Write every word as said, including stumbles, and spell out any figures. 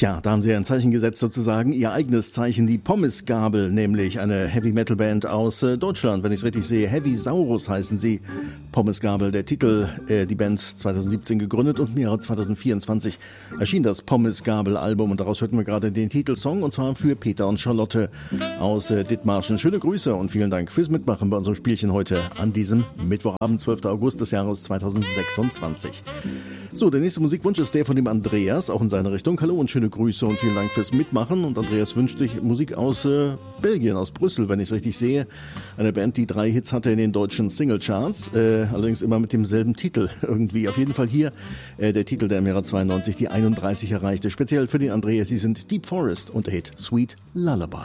Tja, da haben sie ein Zeichen gesetzt, sozusagen ihr eigenes Zeichen, die Pommesgabel, nämlich eine Heavy-Metal-Band aus äh, Deutschland, wenn ich es richtig sehe. Heavy Saurus heißen sie. Pommesgabel, der Titel, äh, die Band zwanzig siebzehn gegründet und im Jahre zwanzig vierundzwanzig erschien das Pommesgabel-Album und daraus hörten wir gerade den Titelsong und zwar für Peter und Charlotte aus äh, Dithmarschen. Schöne Grüße und vielen Dank fürs Mitmachen bei unserem Spielchen heute an diesem Mittwochabend, zwölften August des Jahres zwanzig sechsundzwanzig. So, der nächste Musikwunsch ist der von dem Andreas, auch in seine Richtung. Hallo und schöne Grüße und vielen Dank fürs Mitmachen. Und Andreas wünscht sich Musik aus äh, Belgien, aus Brüssel, wenn ich es richtig sehe. Eine Band, die drei Hits hatte in den deutschen Singlecharts, äh, allerdings immer mit demselben Titel irgendwie. Auf jeden Fall hier äh, der Titel, der im Jahre zweiundneunzig die einunddreißig erreichte. Speziell für den Andreas, sie sind Deep Forest und der Hit Sweet Lullaby.